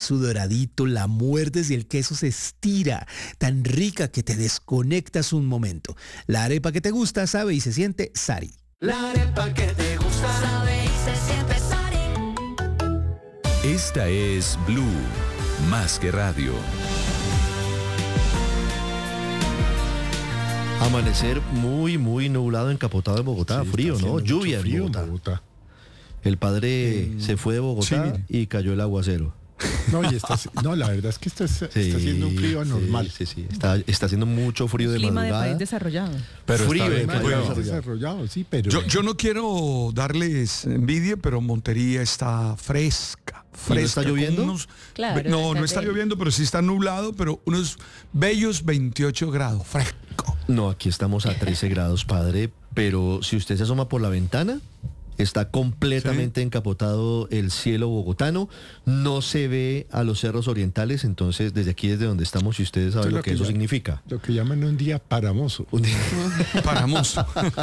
queso doradito, la muerdes y el queso se estira, tan rica que te desconectas un momento. La arepa que te gusta, sabe y se siente Sari. La arepa que te gusta, sabe y se siente Sari. Esta es Blue, más que radio. Amanecer muy nublado, encapotado en Bogotá, sí, frío, ¿no? Lluvia en Bogotá. El padre se fue de Bogotá y cayó el aguacero. No, la verdad es que está haciendo un frío anormal. Sí. Está haciendo mucho frío de madrugada. Clima de país desarrollado. Pero frío de país desarrollado, sí, pero... Yo no quiero darles envidia, pero Montería está fresca. ¿No está lloviendo? Claro, no está lloviendo, pero sí está nublado, pero unos bellos 28 grados, fresco. No, aquí estamos a 13 grados, padre, pero si usted se asoma por la ventana... Está completamente encapotado el cielo bogotano, no se ve a los cerros orientales, entonces desde aquí, desde donde estamos, si ustedes saben lo que eso significa. Lo que llaman un día paramoso. Un día paramoso.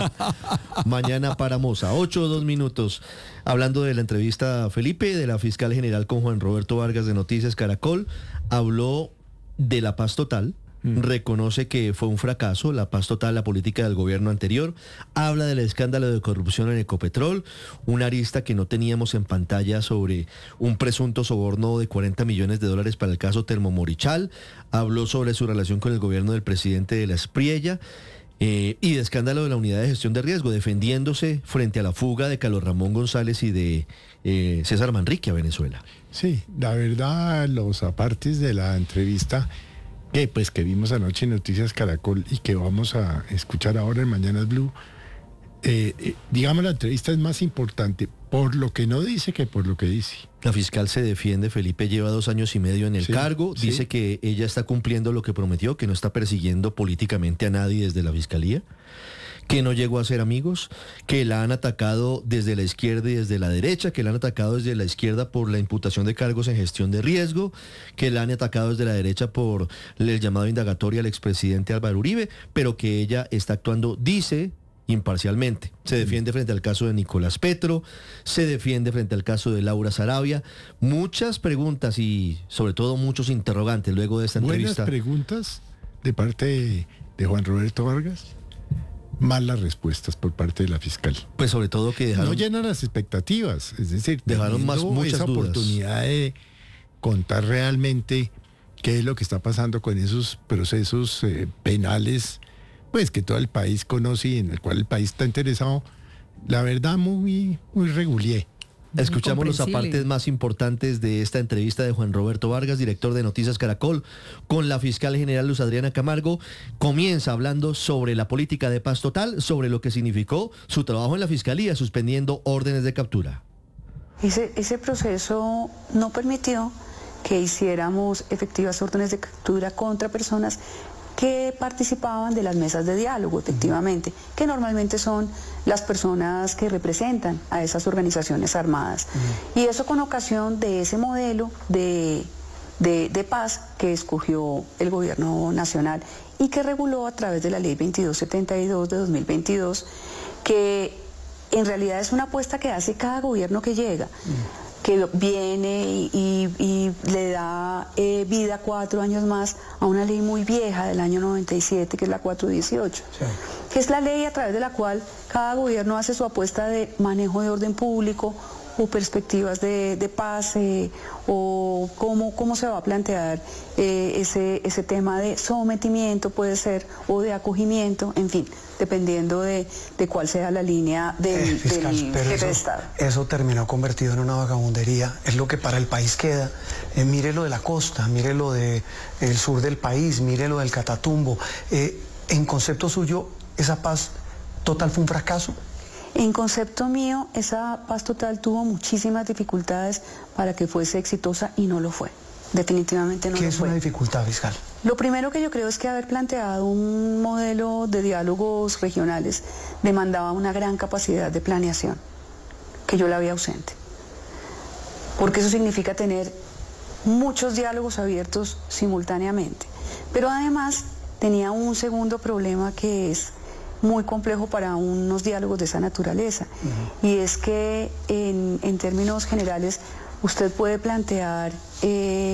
Mañana paramosa, 8:02. Hablando de la entrevista, Felipe, de la fiscal general con Juan Roberto Vargas de Noticias Caracol, habló de la paz total. Reconoce que fue un fracaso, la paz total, la política del gobierno anterior. Habla del escándalo de corrupción en Ecopetrol, una arista que no teníamos en pantalla sobre un presunto soborno de $40 millones para el caso Termomorichal. Habló sobre su relación con el gobierno del presidente de la Espriella. Y de escándalo de la unidad de gestión de riesgo, defendiéndose frente a la fuga de Carlos Ramón González y de César Manrique a Venezuela. Sí, la verdad, los apartes de la entrevista que vimos anoche en Noticias Caracol y que vamos a escuchar ahora en Mañanas Blue, digamos, la entrevista es más importante por lo que no dice que por lo que dice. La fiscal se defiende, Felipe lleva 2 años y medio en el cargo, dice que ella está cumpliendo lo que prometió, que no está persiguiendo políticamente a nadie desde la fiscalía, que no llegó a ser amigos, que la han atacado desde la izquierda y desde la derecha, que la han atacado desde la izquierda por la imputación de cargos en gestión de riesgo, que la han atacado desde la derecha por el llamado indagatorio al expresidente Álvaro Uribe, pero que ella está actuando, dice, imparcialmente. Se defiende frente al caso de Nicolás Petro, se defiende frente al caso de Laura Sarabia. Muchas preguntas y sobre todo muchos interrogantes luego de esta entrevista. Buenas preguntas de parte de Juan Roberto Vargas. Malas respuestas por parte de la fiscal. Pues sobre todo que dejaron... No llenan las expectativas, es decir, dejaron muchas esa dudas. Oportunidad de contar realmente qué es lo que está pasando con esos procesos penales, pues que todo el país conoce y en el cual el país está interesado. La verdad, muy regulier. Escuchamos los apartes más importantes de esta entrevista de Juan Roberto Vargas, director de Noticias Caracol, con la fiscal general Luz Adriana Camargo. Comienza hablando sobre la política de paz total, sobre lo que significó su trabajo en la fiscalía, suspendiendo órdenes de captura. Ese proceso no permitió que hiciéramos efectivas órdenes de captura contra personas que participaban de las mesas de diálogo, efectivamente, que normalmente son las personas que representan a esas organizaciones armadas. Y eso con ocasión de ese modelo de paz que escogió el gobierno nacional y que reguló a través de la ley 2272 de 2022, que en realidad es una apuesta que hace cada gobierno que llega. Que viene y le da vida 4 años más a una ley muy vieja del año 97, que es la 418, que es la ley a través de la cual cada gobierno hace su apuesta de manejo de orden público o perspectivas de paz o cómo se va a plantear ese tema de sometimiento, puede ser, o de acogimiento, en fin, dependiendo de cuál sea la línea del jefe de Estado. Eso terminó convertido en una vagabundería, es lo que para el país queda. Mire lo de la costa, mire lo del sur del país, mire lo del Catatumbo. En concepto suyo, ¿esa paz total fue un fracaso? En concepto mío, esa paz total tuvo muchísimas dificultades para que fuese exitosa y no lo fue. Definitivamente no lo fue. ¿Qué es una dificultad, fiscal? Lo primero que yo creo es que haber planteado un modelo de diálogos regionales demandaba una gran capacidad de planeación, que yo la vi ausente. Porque eso significa tener muchos diálogos abiertos simultáneamente. Pero además tenía un segundo problema que es muy complejo para unos diálogos de esa naturaleza. Y es que en términos generales usted puede plantear